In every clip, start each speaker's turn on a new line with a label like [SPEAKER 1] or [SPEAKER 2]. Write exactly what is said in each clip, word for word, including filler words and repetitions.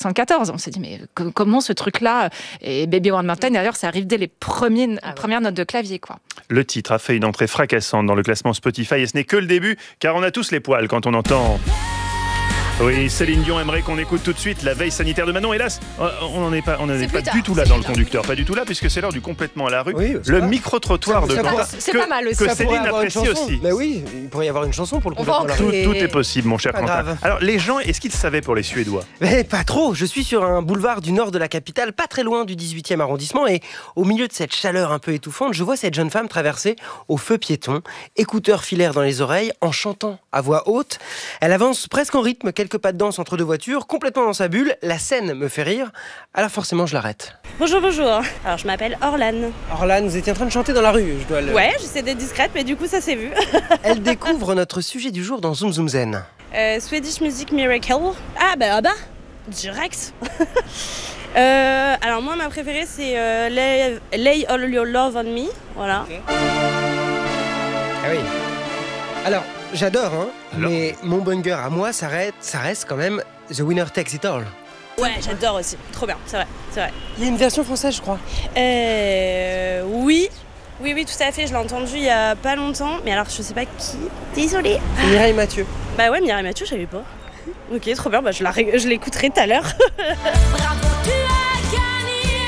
[SPEAKER 1] soixante-quatorze. On s'est dit, mais co- comment ce truc-là? Et Baby One More Time, d'ailleurs, ça arrive dès les premiers, ah ouais. premières notes de clavier, quoi.
[SPEAKER 2] Le titre a fait une entrée fracassante dans le classement Spotify et ce n'est que le début, car on a tous les poils quand on entend... Oui, Céline Dion aimerait qu'on écoute tout de suite La veille sanitaire de Manon. Hélas, on n'en est pas, on n'en est pas du tout là dans le conducteur, pas du tout là, puisque c'est l'heure du complètement à la rue. Oui, le micro-trottoir de Quentin,
[SPEAKER 1] c'est
[SPEAKER 2] que,
[SPEAKER 1] pas mal aussi.
[SPEAKER 2] que Céline apprécie aussi.
[SPEAKER 3] Mais oui, il pourrait y avoir une chanson pour le complètement à la
[SPEAKER 2] tout,
[SPEAKER 3] rue.
[SPEAKER 2] tout est possible, mon cher
[SPEAKER 3] pas
[SPEAKER 2] Quentin.
[SPEAKER 3] grave.
[SPEAKER 2] Alors, les gens, est-ce qu'ils savaient pour les Suédois?
[SPEAKER 3] Mais pas trop. Je suis sur un boulevard du nord de la capitale, pas très loin du dix-huitième arrondissement, et au milieu de cette chaleur un peu étouffante, je vois cette jeune femme traverser au feu piéton, écouteurs filaires dans les oreilles, en chantant à voix haute. Elle avance presque en rythme, quelques pas de danse entre deux voiture, complètement dans sa bulle. La scène me fait rire, alors forcément je l'arrête.
[SPEAKER 4] Bonjour, bonjour. Alors je m'appelle Orlan.
[SPEAKER 3] Orlan, vous étiez en train de chanter dans la rue, je dois le...
[SPEAKER 4] Ouais, j'essaie d'être discrète, mais du coup ça s'est vu.
[SPEAKER 3] Elle découvre notre sujet du jour dans Zoom Zoom Zen.
[SPEAKER 4] Euh, Swedish Music Miracle. Ah bah là-bas, direct. euh, alors moi ma préférée c'est euh, Lay, Lay All Your Love on Me, voilà. Okay.
[SPEAKER 3] Ah oui. Alors, j'adore, hein, Alors. mais mon banger à moi, ça reste, ça reste quand même The Winner Takes It All.
[SPEAKER 4] Ouais, j'adore aussi. Trop bien, c'est vrai, c'est vrai.
[SPEAKER 3] Il y a une version française, je crois.
[SPEAKER 4] Euh... Oui. Oui, oui, tout à fait. Je l'ai entendu il y a pas longtemps. Mais alors, je sais pas qui. Désolée.
[SPEAKER 3] Mireille Mathieu.
[SPEAKER 4] Bah ouais, Mireille Mathieu, je savais pas. Ok, trop bien. Bah, je, la ré... je l'écouterai tout à l'heure. Bravo, tu as gagné.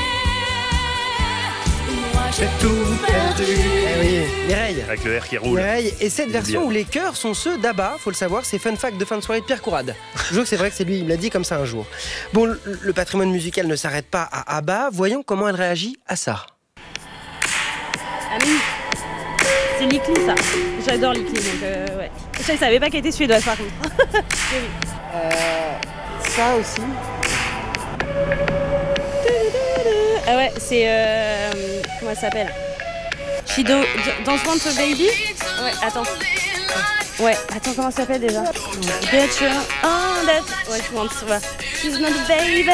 [SPEAKER 3] Moi, j'ai tout perdu. Eh oui, Mireille.
[SPEAKER 2] Avec le R qui roule.
[SPEAKER 3] Mireille. Et cette version où les chœurs sont ceux d'Abba, faut le savoir, c'est fun fact de fin de soirée de Pierre Courade. Je jure que c'est vrai que c'est lui, il me l'a dit comme ça un jour. Bon, le, le patrimoine musical ne s'arrête pas à Abba. Voyons comment elle réagit à ça.
[SPEAKER 4] Ami, c'est Likli ça. J'adore Likli, donc euh, ouais. Je ne savais pas qu'elle était suédoise par contre. Oui.
[SPEAKER 3] Euh, ça aussi.
[SPEAKER 4] Ah ouais, c'est euh, comment elle s'appelle? She do, Don't Want a Baby? Ouais, attends. Ouais, attends, comment ça s'appelle déjà? Get your on that. Ouais, je want. Ouais. She's not a baby.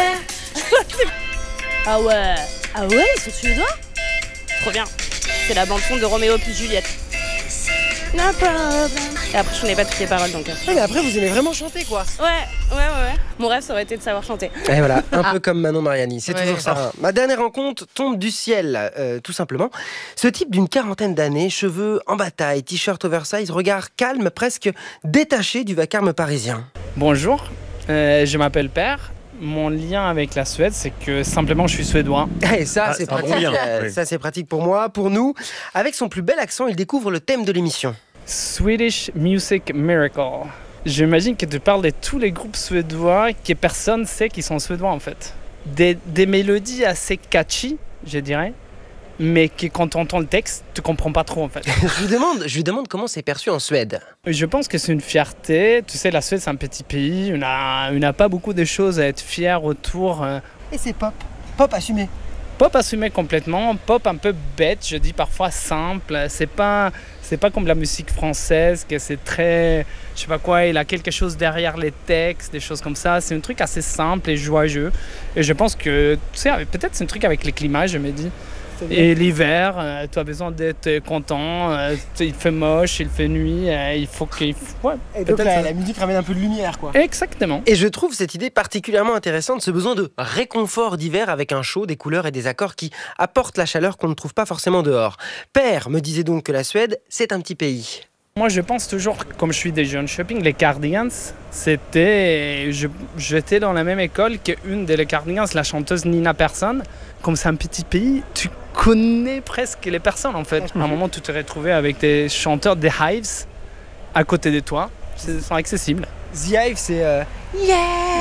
[SPEAKER 4] Ah ouais. Ah ouais, ils sont suédois? Trop bien. C'est la bande-son de Roméo plus Juliette. No problem. Et après, je connais pas toutes les paroles donc.
[SPEAKER 3] Ouais, mais après, vous aimez vraiment chanter, quoi.
[SPEAKER 4] Ouais, ouais, ouais, ouais. Mon rêve, ça aurait été de savoir chanter.
[SPEAKER 3] Et voilà, un ah. peu comme Manon Mariani, c'est ouais. toujours ça.
[SPEAKER 2] Oh.
[SPEAKER 3] Ma dernière rencontre tombe du ciel, euh, tout simplement. Ce type d'une quarantaine d'années, cheveux en bataille, t-shirt oversize, regard calme, presque détaché du vacarme parisien.
[SPEAKER 5] Bonjour, euh, je m'appelle Père. Mon lien avec la Suède, c'est que simplement je suis suédois.
[SPEAKER 3] Et ça, ah, c'est pratique. Bon euh, oui. Ça, c'est pratique pour moi, pour nous. Avec son plus bel accent, il découvre le thème de l'émission.
[SPEAKER 5] Swedish Music Miracle. J'imagine que tu parles de tous les groupes suédois que personne ne sait qu'ils sont suédois en fait. Des, des mélodies assez catchy, je dirais, mais que quand on entend le texte, tu comprends pas trop en fait.
[SPEAKER 3] je, lui demande, je lui demande comment c'est perçu en Suède.
[SPEAKER 5] Je pense que c'est une fierté. Tu sais, la Suède, c'est un petit pays. On n'a on a pas beaucoup de choses à être fiers autour.
[SPEAKER 3] Et c'est pop. Pop assumé.
[SPEAKER 5] Pop assumé complètement. Pop un peu bête, je dis parfois simple. C'est pas, c'est pas comme la musique française, que c'est très... Je sais pas quoi, il a quelque chose derrière les textes, des choses comme ça. C'est un truc assez simple et joyeux. Et je pense que, tu sais, peut-être c'est un truc avec les climats, je me dis. Et l'hiver, euh, tu as besoin d'être content, euh, il fait moche, il fait nuit, euh, il faut qu'il... Ouais,
[SPEAKER 3] et donc la, la musique ramène un peu de lumière, quoi.
[SPEAKER 5] Exactement.
[SPEAKER 3] Et je trouve cette idée particulièrement intéressante, ce besoin de réconfort d'hiver avec un chaud, des couleurs et des accords qui apportent la chaleur qu'on ne trouve pas forcément dehors. Père me disait donc que la Suède, c'est un petit pays.
[SPEAKER 5] Moi, je pense toujours, comme je suis des jeunes shopping, les Cardigans, c'était... Je, j'étais dans la même école qu'une des Cardigans, la chanteuse Nina Persson. Comme c'est un petit pays, tu connais presque les personnes, en fait. À un moment, tu te retrouvais avec des chanteurs des Hives à côté de toi. C'est accessible.
[SPEAKER 3] The Hive, c'est... Euh... Yeah,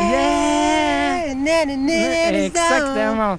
[SPEAKER 3] yeah, na, na, na,
[SPEAKER 5] exactement.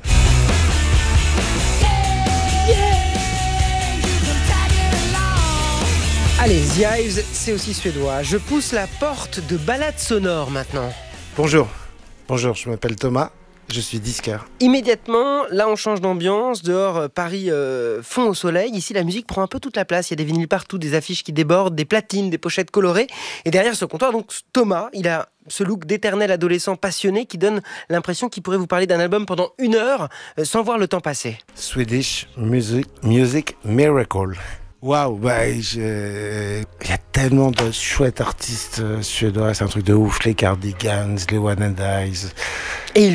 [SPEAKER 3] Allez, The Hives, c'est aussi suédois. Je pousse la porte de balade sonore maintenant.
[SPEAKER 6] Bonjour, bonjour, je m'appelle Thomas, je suis disqueur.
[SPEAKER 3] Immédiatement, là on change d'ambiance. Dehors, Paris euh, fond au soleil. Ici, la musique prend un peu toute la place. Il y a des vinyles partout, des affiches qui débordent, des platines, des pochettes colorées. Et derrière ce comptoir, donc Thomas, il a ce look d'éternel adolescent passionné qui donne l'impression qu'il pourrait vous parler d'un album pendant une heure euh, sans voir le temps passer.
[SPEAKER 6] Swedish Music, Music Miracle. Waouh, bah, il y a tellement de chouettes artistes suédois, c'est un truc de ouf, les Cardigans, les One and Eyes.
[SPEAKER 3] Et